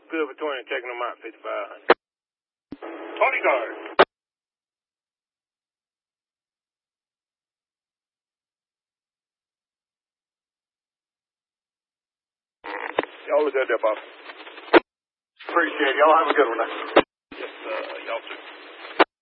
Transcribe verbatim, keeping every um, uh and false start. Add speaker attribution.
Speaker 1: Good for twenty, checking them out, fifty-five hundred.
Speaker 2: twenty guard.
Speaker 3: Y'all look good there, boss.
Speaker 2: Appreciate it. Y'all have a good one.
Speaker 3: Yes, uh, y'all too.